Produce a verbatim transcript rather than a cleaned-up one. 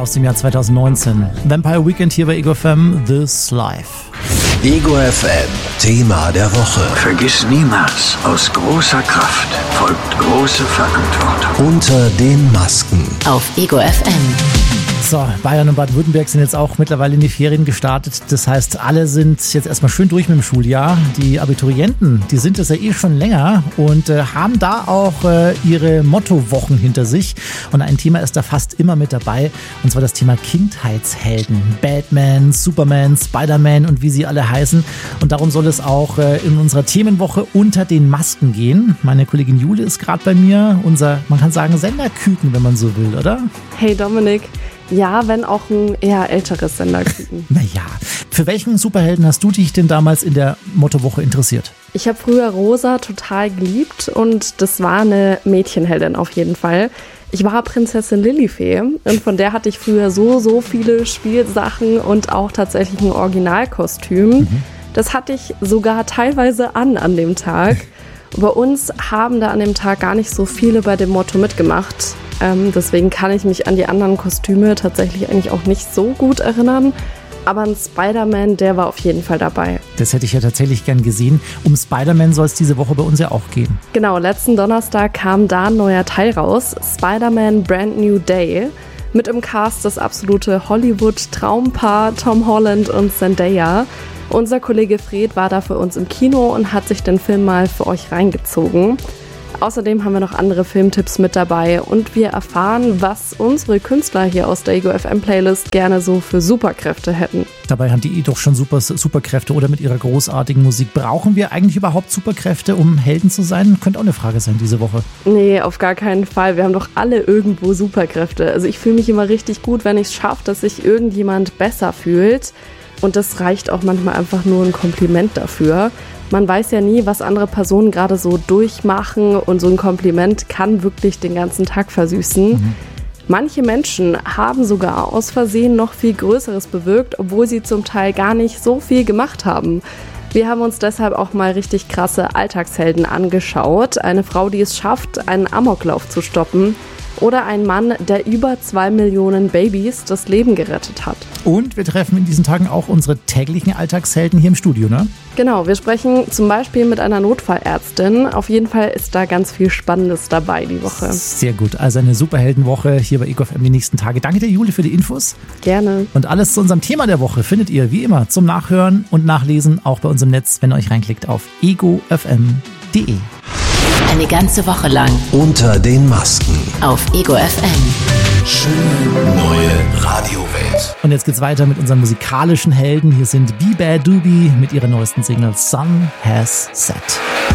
aus dem Jahr zwanzig neunzehn. Vampire Weekend hier bei Ego F M, This Life. Ego F M, Thema der Woche. Vergiss niemals, aus großer Kraft folgt große Verantwortung. Unter den Masken. Auf Ego F M. So, Bayern und Baden-Württemberg sind jetzt auch mittlerweile in die Ferien gestartet. Das heißt, alle sind jetzt erstmal schön durch mit dem Schuljahr. Die Abiturienten, die sind das ja eh schon länger und äh, haben da auch äh, ihre Mottowochen hinter sich. Und ein Thema ist da fast immer mit dabei, und zwar das Thema Kindheitshelden. Batman, Superman, Spider-Man und wie sie alle heißen. Und darum soll es auch äh, in unserer Themenwoche unter den Masken gehen. Meine Kollegin Jule ist gerade bei mir, unser, man kann sagen, Senderküken, wenn man so will, oder? Hey Dominik. Ja, wenn auch ein eher älteres Senderküken. Naja, für welchen Superhelden hast du dich denn damals in der Mottowoche interessiert? Ich habe früher Rosa total geliebt und das war eine Mädchenheldin auf jeden Fall. Ich war Prinzessin Lilifee und von der hatte ich früher so, so viele Spielsachen und auch tatsächlich ein Originalkostüm. Mhm. Das hatte ich sogar teilweise an an dem Tag. Bei uns haben da an dem Tag gar nicht so viele bei dem Motto mitgemacht. Ähm, deswegen kann ich mich an die anderen Kostüme tatsächlich eigentlich auch nicht so gut erinnern. Aber ein Spider-Man, der war auf jeden Fall dabei. Das hätte ich ja tatsächlich gern gesehen. Um Spider-Man soll es diese Woche bei uns ja auch gehen. Genau, letzten Donnerstag kam da ein neuer Teil raus. Spider-Man Brand New Day. Mit im Cast das absolute Hollywood-Traumpaar Tom Holland und Zendaya. Unser Kollege Fred war da für uns im Kino und hat sich den Film mal für euch reingezogen. Außerdem haben wir noch andere Filmtipps mit dabei und wir erfahren, was unsere Künstler hier aus der Ego F M Playlist gerne so für Superkräfte hätten. Dabei haben die eh doch schon super Superkräfte oder mit ihrer großartigen Musik. Brauchen wir eigentlich überhaupt Superkräfte, um Helden zu sein? Könnte auch eine Frage sein diese Woche. Nee, auf gar keinen Fall. Wir haben doch alle irgendwo Superkräfte. Also ich fühle mich immer richtig gut, wenn ich es schaffe, dass sich irgendjemand besser fühlt. Und das reicht auch manchmal einfach nur ein Kompliment dafür. Man weiß ja nie, was andere Personen gerade so durchmachen und so ein Kompliment kann wirklich den ganzen Tag versüßen. Mhm. Manche Menschen haben sogar aus Versehen noch viel Größeres bewirkt, obwohl sie zum Teil gar nicht so viel gemacht haben. Wir haben uns deshalb auch mal richtig krasse Alltagshelden angeschaut. Eine Frau, die es schafft, einen Amoklauf zu stoppen. Oder ein Mann, der über zwei Millionen Babys das Leben gerettet hat. Und wir treffen in diesen Tagen auch unsere täglichen Alltagshelden hier im Studio, ne? Genau, wir sprechen zum Beispiel mit einer Notfallärztin. Auf jeden Fall ist da ganz viel Spannendes dabei die Woche. Sehr gut, also eine Superheldenwoche hier bei Ego F M die nächsten Tage. Danke dir, Jule, für die Infos. Gerne. Und alles zu unserem Thema der Woche findet ihr wie immer zum Nachhören und Nachlesen auch bei uns im Netz, wenn ihr euch reinklickt auf ego f m punkt d e. Eine ganze Woche lang Unter den Masken. Auf Ego F M. Schöne neue Radiowelt. Und jetzt geht's weiter mit unseren musikalischen Helden. Hier sind Be Bad Doobie mit ihrer neuesten Single Sun Has Set.